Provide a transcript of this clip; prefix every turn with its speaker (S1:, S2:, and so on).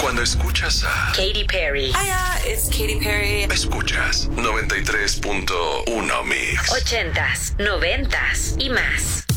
S1: Cuando escuchas a
S2: Katy Perry.
S3: Hiya, it's Katy Perry.
S1: Escuchas 93.1 Mix.
S2: 80s, 90s y más.